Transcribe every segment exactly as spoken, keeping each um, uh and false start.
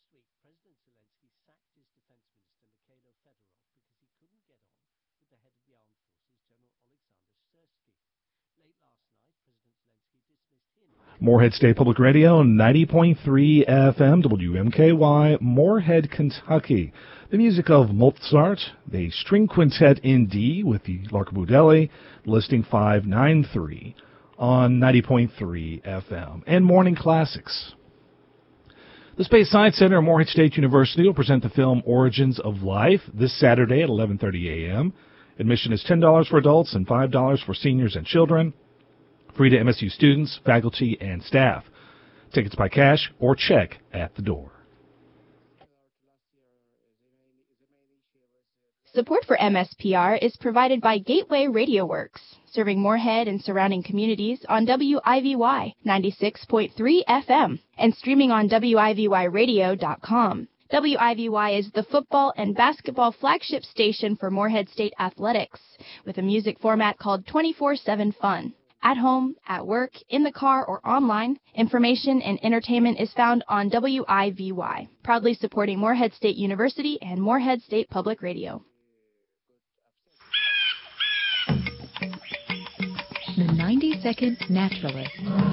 Last week, President Zelensky sacked his defense minister, Mikhailo Fedorov, because he couldn't get on with the head of the armed forces, General Alexander Syrsky. Late last night, President Zelensky dismissed him. Morehead State Public Radio, ninety point three F M, W M K Y, Morehead, Kentucky. The music of Mozart, the string quintet in D with the Larkaboudelli, listing five ninety-three on ninety point three F M. And Morning Classics. The Space Science Center at Morehead State University will present the film Origins of Life this Saturday at eleven thirty a.m. Admission is ten dollars for adults and five dollars for seniors and children. Free to M S U students, faculty, and staff. Tickets by cash or check at the door. Support for M S P R is provided by Gateway Radio Works, serving Morehead and surrounding communities on W I V Y ninety-six point three F M and streaming on W I V Y radio dot com. W I V Y is the football and basketball flagship station for Morehead State Athletics, with a music format called twenty-four seven Fun. At home, at work, in the car, or online, information and entertainment is found on W I V Y, proudly supporting Morehead State University and Morehead State Public Radio. The ninety second Naturalist.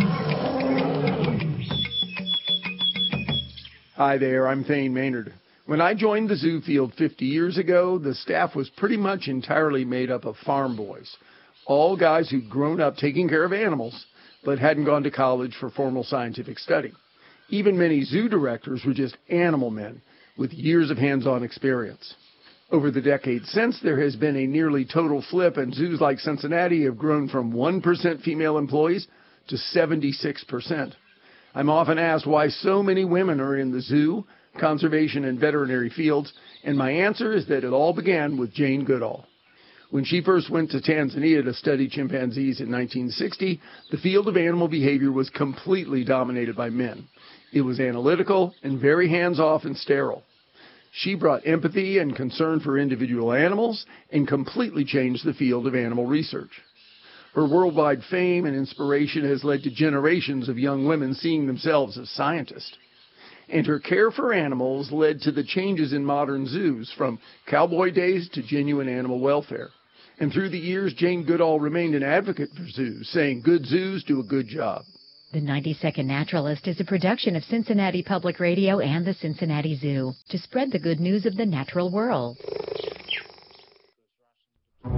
Hi there, I'm Thane Maynard. When I joined the zoo field fifty years ago, the staff was pretty much entirely made up of farm boys. All guys who'd grown up taking care of animals, but hadn't gone to college for formal scientific study. Even many zoo directors were just animal men with years of hands-on experience. Over the decades since, there has been a nearly total flip, and zoos like Cincinnati have grown from one percent female employees to seventy-six percent. I'm often asked why so many women are in the zoo, conservation, and veterinary fields, and my answer is that it all began with Jane Goodall. When she first went to Tanzania to study chimpanzees in nineteen sixty, the field of animal behavior was completely dominated by men. It was analytical and very hands-off and sterile. She brought empathy and concern for individual animals and completely changed the field of animal research. Her worldwide fame and inspiration has led to generations of young women seeing themselves as scientists. And her care for animals led to the changes in modern zoos, from cowboy days to genuine animal welfare. And through the years, Jane Goodall remained an advocate for zoos, saying good zoos do a good job. The ninety second Naturalist is a production of Cincinnati Public Radio and the Cincinnati Zoo to spread the good news of the natural world.